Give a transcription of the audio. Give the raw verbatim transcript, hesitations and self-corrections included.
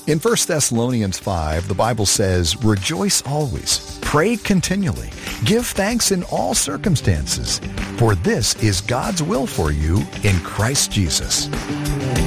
In First Thessalonians five, the Bible says, "Rejoice always, pray continually, give thanks in all circumstances, for this is God's will for you in Christ Jesus."